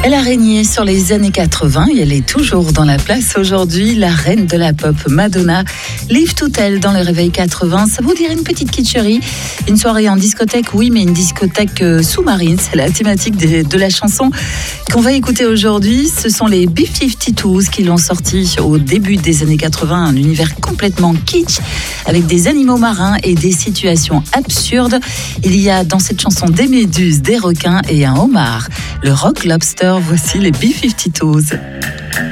Elle a régné sur les années 80 et elle est toujours dans la place aujourd'hui, la reine de la pop Madonna. Live to Tell dans le réveil 80, ça vous dirait une petite kitscherie? Une soirée en discothèque, oui, mais une discothèque sous-marine, c'est la thématique de la chanson qu'on va écouter aujourd'hui. Ce sont les B-52s qui l'ont sorti au début des années 80, un univers complètement kitsch, avec des animaux marins et des situations absurdes. Il y a dans cette chanson des méduses, des requins et un homard. Le Rock Lobster, voici les B-52s.